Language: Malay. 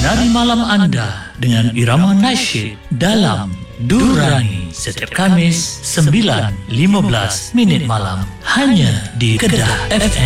menyinari malam anda dengan irama nasyid dalam Durani setiap Kamis 9.15 malam hanya di Kedah FM.